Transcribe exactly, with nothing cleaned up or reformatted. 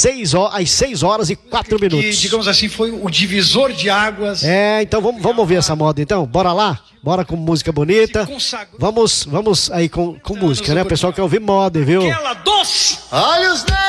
seis horas, às seis horas e quatro minutos. Que, digamos assim, foi o divisor de águas. É, então vamos, vamos ouvir essa moda então? Bora lá? Bora com música bonita. Vamos, vamos aí com, com música, né? O pessoal quer ouvir moda, viu? Aquela doce! Olha os